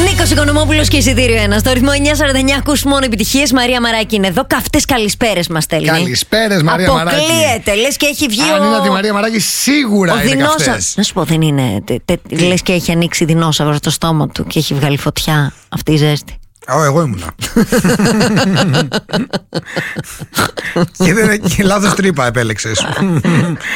Νίκος Οικονομόπουλος και εισιτήριο 1. Στο ρυθμό 949 ακούς μόνο επιτυχίες. Μαρία Μαράκη είναι εδώ. Καυτές καλησπέρες μας στέλνει. Καλησπέρες, Μαρία Μαράκη. Αποκλείεται, λες και έχει βγει Αν είναι από τη Μαρία Μαράκη, σίγουρα είναι καυτές. Να σου πω, δεν είναι. Λες και έχει ανοίξει δεινόσαυρο στο στόμα του και έχει βγάλει φωτιά αυτή η ζέστη. Εγώ ήμουνα. Και λάθος τρύπα επέλεξες.